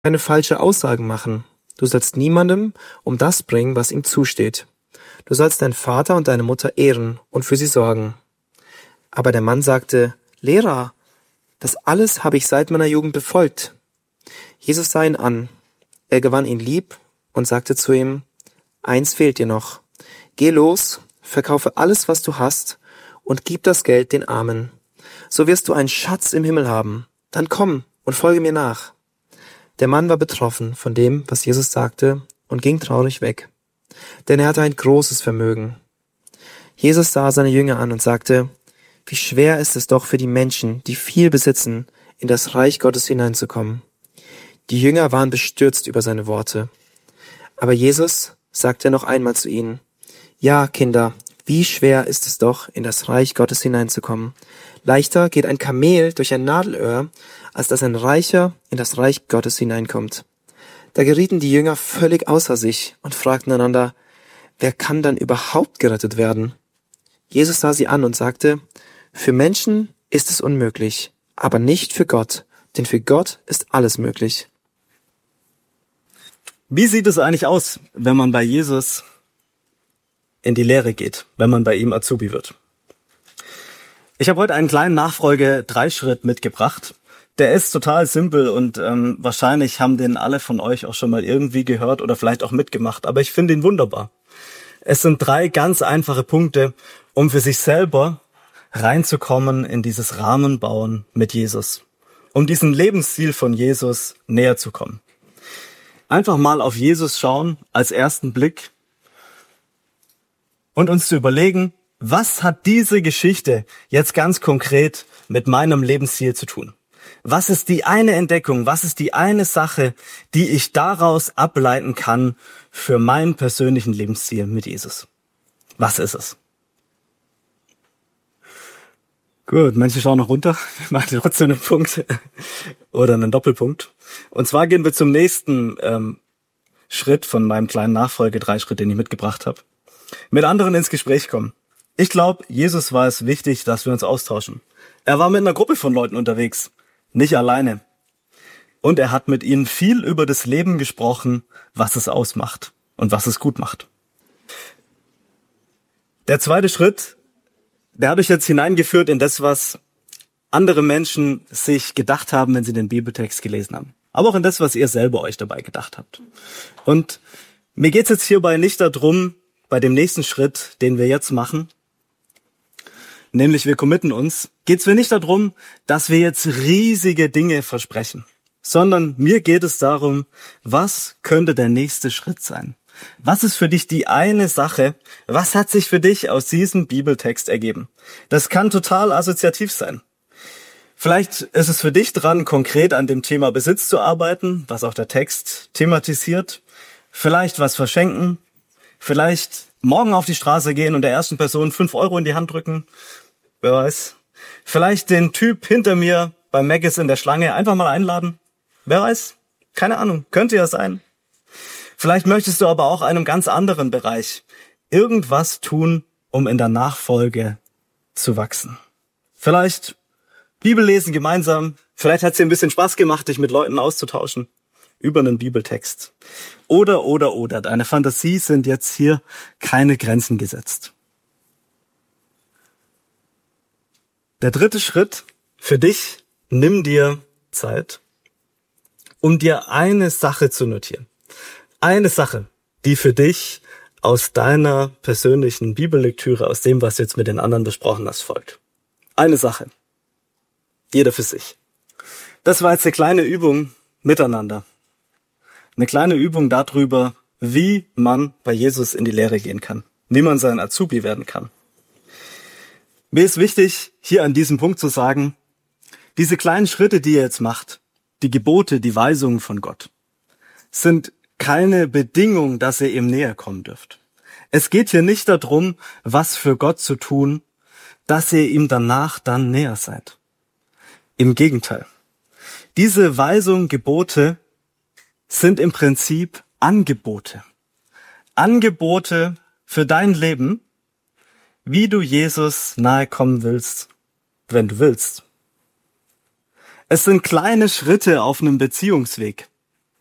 keine falsche Aussagen machen. Du sollst niemandem um das bringen, was ihm zusteht. Du sollst deinen Vater und deine Mutter ehren und für sie sorgen. Aber der Mann sagte, Lehrer, das alles habe ich seit meiner Jugend befolgt. Jesus sah ihn an. Er gewann ihn lieb und sagte zu ihm, eins fehlt dir noch. Geh los, verkaufe alles, was du hast und gib das Geld den Armen. So wirst du einen Schatz im Himmel haben. Dann komm und folge mir nach. Der Mann war betroffen von dem, was Jesus sagte, und ging traurig weg. Denn er hatte ein großes Vermögen. Jesus sah seine Jünger an und sagte, wie schwer ist es doch für die Menschen, die viel besitzen, in das Reich Gottes hineinzukommen. Die Jünger waren bestürzt über seine Worte. Aber Jesus sagte noch einmal zu ihnen, ja, Kinder, wie schwer ist es doch, in das Reich Gottes hineinzukommen. Leichter geht ein Kamel durch ein Nadelöhr, als dass ein Reicher in das Reich Gottes hineinkommt. Da gerieten die Jünger völlig außer sich und fragten einander, wer kann dann überhaupt gerettet werden? Jesus sah sie an und sagte, für Menschen ist es unmöglich, aber nicht für Gott, denn für Gott ist alles möglich. Wie sieht es eigentlich aus, wenn man bei Jesus in die Lehre geht, wenn man bei ihm Azubi wird? Ich habe heute einen kleinen Nachfolge-3-Schritt mitgebracht. Der ist total simpel und wahrscheinlich haben den alle von euch auch schon mal irgendwie gehört oder vielleicht auch mitgemacht, aber ich finde ihn wunderbar. Es sind 3 ganz einfache Punkte, um für sich selber reinzukommen in dieses Rahmenbauen mit Jesus, um diesem Lebensziel von Jesus näher zu kommen. Einfach mal auf Jesus schauen als ersten Blick und uns zu überlegen, was hat diese Geschichte jetzt ganz konkret mit meinem Lebensziel zu tun? Was ist die eine Entdeckung, was ist die eine Sache, die ich daraus ableiten kann für mein persönlichen Lebensziel mit Jesus? Was ist es? Gut, manche schauen noch runter, wir machen trotzdem einen Punkt oder einen Doppelpunkt. Und zwar gehen wir zum nächsten Schritt von meinem kleinen Nachfolge-3-Schritt, den ich mitgebracht habe. Mit anderen ins Gespräch kommen. Ich glaube, Jesus war es wichtig, dass wir uns austauschen. Er war mit einer Gruppe von Leuten unterwegs, nicht alleine. Und er hat mit ihnen viel über das Leben gesprochen, was es ausmacht und was es gut macht. Der zweite Schritt, der hat euch jetzt hineingeführt in das, was andere Menschen sich gedacht haben, wenn sie den Bibeltext gelesen haben. Aber auch in das, was ihr selber euch dabei gedacht habt. Und mir geht's jetzt hierbei nicht darum, bei dem nächsten Schritt, den wir jetzt machen, nämlich wir committen uns, geht's mir nicht darum, dass wir jetzt riesige Dinge versprechen, sondern mir geht es darum, was könnte der nächste Schritt sein? Was ist für dich die eine Sache? Was hat sich für dich aus diesem Bibeltext ergeben? Das kann total assoziativ sein. Vielleicht ist es für dich dran, konkret an dem Thema Besitz zu arbeiten, was auch der Text thematisiert. Vielleicht was verschenken. Vielleicht morgen auf die Straße gehen und der ersten Person 5 Euro in die Hand drücken. Wer weiß. Vielleicht den Typ hinter mir beim Mc's in der Schlange einfach mal einladen. Wer weiß. Keine Ahnung. Könnte ja sein. Vielleicht möchtest du aber auch in einem ganz anderen Bereich irgendwas tun, um in der Nachfolge zu wachsen. Vielleicht Bibel lesen gemeinsam. Vielleicht hat es dir ein bisschen Spaß gemacht, dich mit Leuten auszutauschen über einen Bibeltext. Oder. Deine Fantasie sind jetzt hier keine Grenzen gesetzt. Der dritte Schritt für dich, nimm dir Zeit, um dir eine Sache zu notieren. Eine Sache, die für dich aus deiner persönlichen Bibellektüre, aus dem, was du jetzt mit den anderen besprochen hast, folgt. Eine Sache. Jeder für sich. Das war jetzt eine kleine Übung miteinander. Eine kleine Übung darüber, wie man bei Jesus in die Lehre gehen kann. Wie man sein Azubi werden kann. Mir ist wichtig, hier an diesem Punkt zu sagen, diese kleinen Schritte, die ihr jetzt macht, die Gebote, die Weisungen von Gott, sind keine Bedingung, dass ihr ihm näher kommen dürft. Es geht hier nicht darum, was für Gott zu tun, dass ihr ihm danach dann näher seid. Im Gegenteil. Diese Weisungen, Gebote sind im Prinzip Angebote. Angebote für dein Leben, wie du Jesus nahe kommen willst, wenn du willst. Es sind kleine Schritte auf einem Beziehungsweg.